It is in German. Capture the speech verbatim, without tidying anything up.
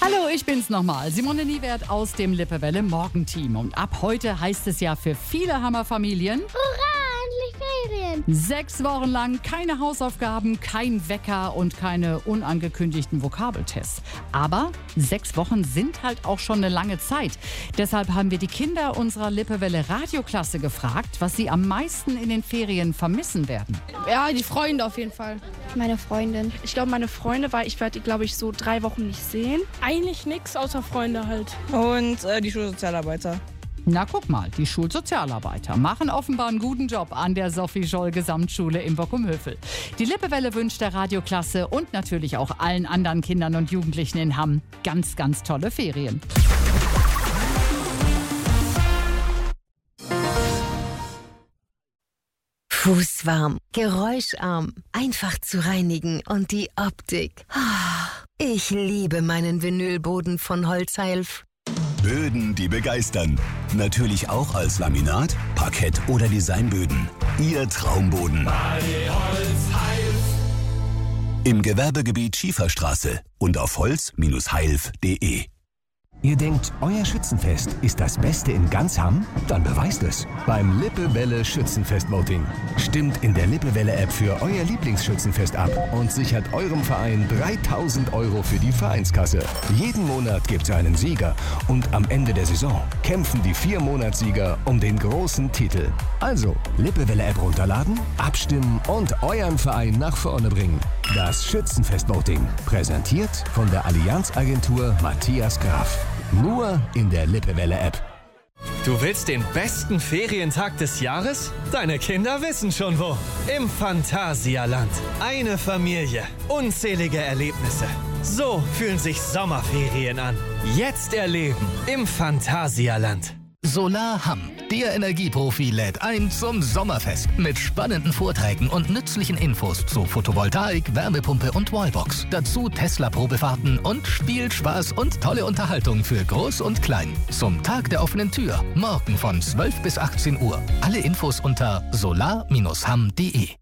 Hallo, ich bin's nochmal, Simone Niewert aus dem Lippewelle Morgenteam. Und ab heute heißt es ja für viele Hammerfamilien: Hurra, endlich Ferien! Sechs Wochen lang keine Hausaufgaben, kein Wecker und keine unangekündigten Vokabeltests. Aber sechs Wochen sind halt auch schon eine lange Zeit. Deshalb haben wir die Kinder unserer Lippewelle Radioklasse gefragt, was sie am meisten in den Ferien vermissen werden. Ja, die Freunde auf jeden Fall. Meine Freundin. Ich glaube, meine Freunde, weil ich werde die, glaube ich, so drei Wochen nicht sehen. Eigentlich nichts außer Freunde halt. Und äh, die Schulsozialarbeiter. Na guck mal, die Schulsozialarbeiter machen offenbar einen guten Job an der Sophie-Scholl-Gesamtschule in Bockumhövel. Die Lippewelle wünscht der Radioklasse und natürlich auch allen anderen Kindern und Jugendlichen in Hamm ganz, ganz tolle Ferien. Fußwarm, geräuscharm, einfach zu reinigen und die Optik. Ich liebe meinen Vinylboden von Holzheilf. Böden, die begeistern. Natürlich auch als Laminat, Parkett oder Designböden. Ihr Traumboden. Bei Holzheilf. Im Gewerbegebiet Schieferstraße und auf holz Bindestrich heilf punkt de. Ihr denkt, euer Schützenfest ist das Beste in ganz Hamm? Dann beweist es beim Lippewelle Schützenfest-Voting. Stimmt in der Lippewelle-App für euer Lieblingsschützenfest ab und sichert eurem Verein dreitausend Euro für die Vereinskasse. Jeden Monat gibt's einen Sieger und am Ende der Saison kämpfen die vier Monatssieger um den großen Titel. Also, Lippewelle-App runterladen, abstimmen und euren Verein nach vorne bringen. Das Schützenfest-Voting, präsentiert von der Allianz-Agentur Matthias Graf. Nur in der Lippewelle-App. Du willst den besten Ferientag des Jahres? Deine Kinder wissen schon wo. Im Phantasialand. Eine Familie. Unzählige Erlebnisse. So fühlen sich Sommerferien an. Jetzt erleben im Phantasialand. Solar Hamm, der Energieprofi, lädt ein zum Sommerfest mit spannenden Vorträgen und nützlichen Infos zu Photovoltaik, Wärmepumpe und Wallbox. Dazu Tesla-Probefahrten und Spielspaß und tolle Unterhaltung für Groß und Klein. Zum Tag der offenen Tür, morgen von zwölf bis achtzehn Uhr. Alle Infos unter solar Bindestrich hamm punkt de.